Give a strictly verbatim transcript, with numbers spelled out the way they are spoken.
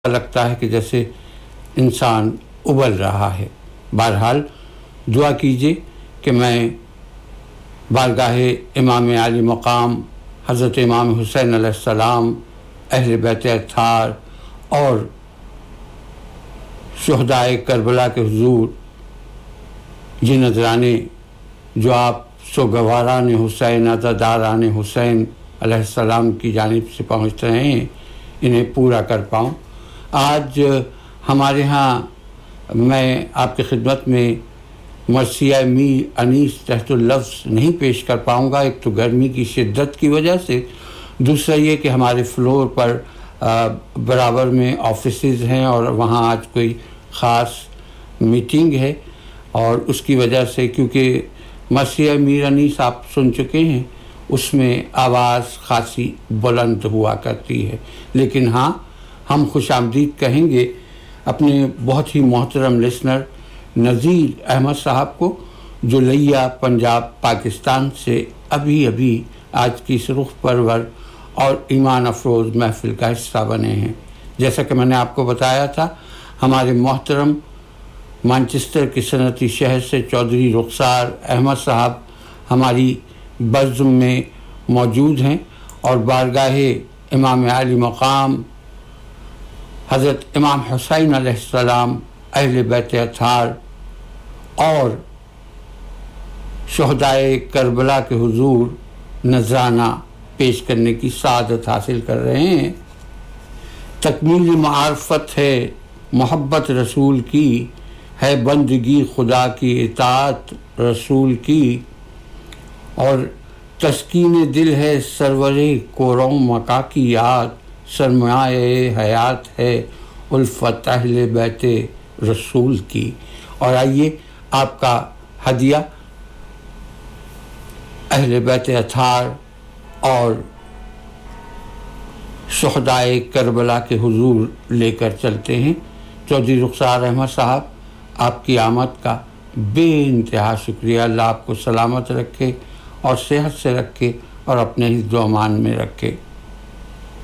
لگتا ہے کہ جیسے انسان ابل رہا ہے۔ بہرحال دعا کیجیے کہ میں بارگاہ امام عالی مقام حضرت امام حسین علیہ السلام، اہل بیت اطہار اور شہدائے کربلا کے حضور یہ نذرانے جو آپ سوگواران حسین، عزاداران حسین علیہ السلام کی جانب سے پہنچ رہے ہیں، انہیں پورا کر پاؤں۔ آج ہمارے ہاں میں آپ کی خدمت میں مرثیہ میر انیس تحت اللفظ نہیں پیش کر پاؤں گا، ایک تو گرمی کی شدت کی وجہ سے، دوسرا یہ کہ ہمارے فلور پر برابر میں آفیسز ہیں اور وہاں آج کوئی خاص میٹنگ ہے، اور اس کی وجہ سے کیونکہ مرثیہ میر انیس آپ سن چکے ہیں، اس میں آواز خاصی بلند ہوا کرتی ہے، لیکن ہاں ہم خوش آمدید کہیں گے اپنے بہت ہی محترم لسنر نذیر احمد صاحب کو، جو لیا پنجاب پاکستان سے ابھی ابھی آج کی اس رخ پرور اور ایمان افروز محفل کا حصہ بنے ہیں۔ جیسا کہ میں نے آپ کو بتایا تھا، ہمارے محترم مانچسٹر کے صنعتی شہر سے چودھری رخسار احمد صاحب ہماری بزم میں موجود ہیں، اور بارگاہ امام عالی مقام حضرت امام حسین علیہ السلام، اہل بیت اطہار اور شہدائے کربلا کے حضور نذرانہ پیش کرنے کی سعادت حاصل کر رہے ہیں۔ تکمیل معرفت ہے محبت رسول کی، ہے بندگی خدا کی اطاعت رسول کی، اور تسکین دل ہے سرور کوروں مکا کی یاد، سرمایہ حیات ہے الفت اہل بیت رسول کی۔ اور آئیے آپ کا ہدیہ اہل بیت اطہار اور شہدائے کربلا کے حضور لے کر چلتے ہیں۔ چودھری رخسار احمد صاحب، آپ کی آمد کا بے انتہا شکریہ۔ اللہ آپ کو سلامت رکھے اور صحت سے رکھے اور اپنے حفظ و امان میں رکھے۔